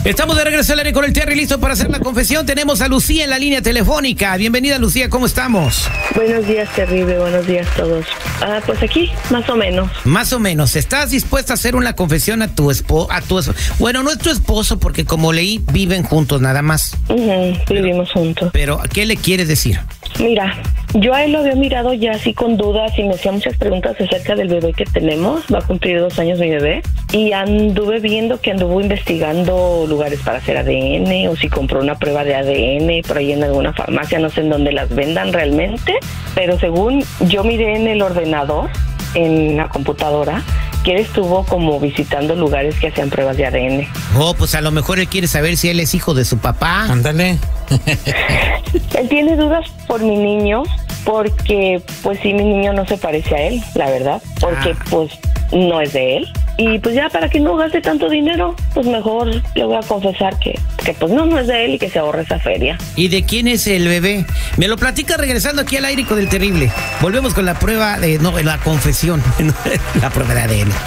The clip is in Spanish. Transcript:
Estamos de regreso al aire con el Terry, listo para hacer la confesión. Tenemos a Lucía en la línea telefónica. Bienvenida, Lucía, ¿cómo estamos? Buenos días, Terrible, buenos días a todos. Pues aquí, más o menos. Más o menos. ¿Estás dispuesta a hacer una confesión a tu esposo? Bueno, no es tu esposo, porque como leí, viven juntos nada más. Vivimos juntos. Pero, ¿qué le quieres decir? Mira, yo a él lo había mirado ya así con dudas y me hacía muchas preguntas acerca del bebé que tenemos. Va a cumplir 2 años mi bebé. Y anduve viendo que anduvo investigando lugares para hacer ADN, o si compró una prueba de ADN por ahí en alguna farmacia, no sé en dónde las vendan realmente, pero según yo miré en el ordenador, en la computadora, que él estuvo como visitando lugares que hacían pruebas de ADN. Oh, pues a lo mejor él quiere saber si él es hijo de su papá. Ándale. Él tiene dudas por mi niño, porque pues sí, mi niño no se parece a él, la verdad, porque pues no es de él. Y pues ya para que no gaste tanto dinero, pues mejor le voy a confesar que pues no es de él y que se ahorre esa feria. ¿Y de quién es el bebé? Me lo platica regresando aquí al aire con el Terrible. Volvemos con la prueba la confesión, la prueba de ADN.